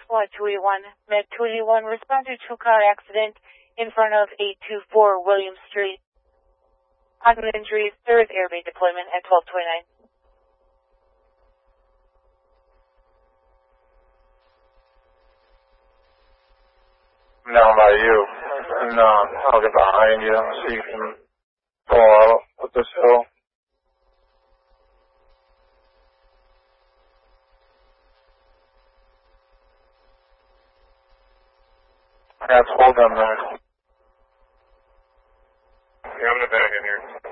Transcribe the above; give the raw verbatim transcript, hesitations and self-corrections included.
Squad two eighty-one, Med two eighty-one, responded to a car accident in front of eight two four William Street. Possible injuries, there is airbag deployment at twelve twenty-nine. I'm down by you, and uh, I'll get behind you so you can pull out with this hill. I got to hold them there. Yeah, I'm in the back in here.